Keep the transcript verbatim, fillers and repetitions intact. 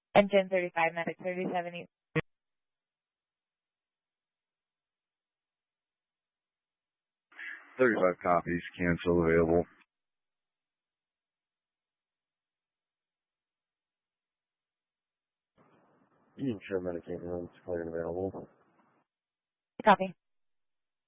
Engine thirty-five, Medic thirty-seven eight. thirty-five copies, cancel available. You can ensure Medic eight runs clear and available. Copy.